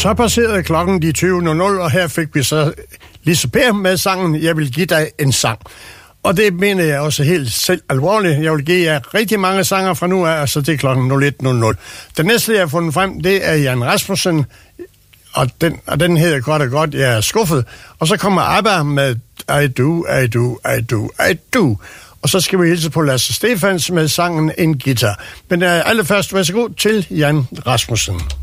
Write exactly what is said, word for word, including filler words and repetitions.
Så passerede klokken de tyve nul nul, og her fik vi så Lise Per med sangen Jeg vil give dig en sang. Og det mener jeg også helt selv alvorligt. Jeg vil give jer rigtig mange sanger fra nu af, altså det er klokken nul et nul nul. Den næste, jeg har fundet frem, det er Jan Rasmussen, og den, og den hedder godt og godt, Jeg er skuffet. Og så kommer ABBA med I do, I do, I do, I do. Og så skal vi hilse på Lasse Stefans med sangen En Guitar. Men uh, allerførst, værsgo til Jan Rasmussen.